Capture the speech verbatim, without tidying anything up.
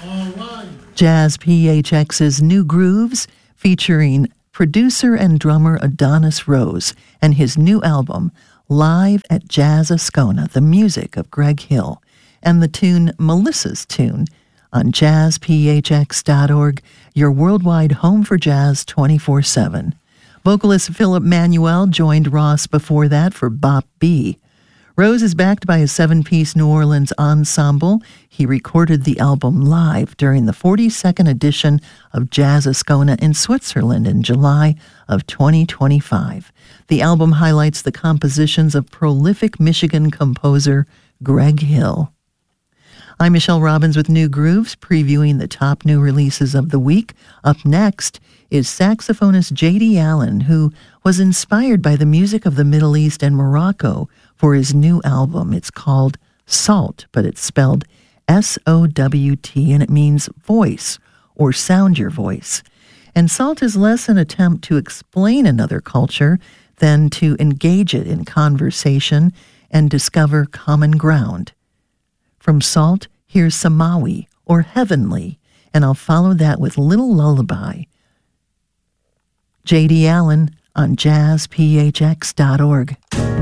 Jazz P H X's New Grooves, featuring producer and drummer Adonis Rose and his new album, Live at Jazz Ascona, the music of Greg Hill, and the tune Melissa's Tune on jazz p h x dot org, your worldwide home for jazz twenty-four seven. Vocalist Philip Manuel joined Ross before that for Bop B. Rose is backed by a seven-piece New Orleans ensemble. He recorded the album live during the forty-second edition of Jazz Ascona in Switzerland in July of twenty twenty-five. The album highlights the compositions of prolific Michigan composer Greg Hill. I'm Michelle Robbins with New Grooves, previewing the top new releases of the week. Up next is saxophonist J D Allen, who was inspired by the music of the Middle East and Morocco for his new album. It's called Sowt, but it's spelled S O W T, and it means voice or sound your voice. And Sowt is less an attempt to explain another culture than to engage it in conversation and discover common ground. From Sowt, here's Samawi, or Heavenly, and I'll follow that with Little Lullaby. J D Allen on jazz p h x dot org.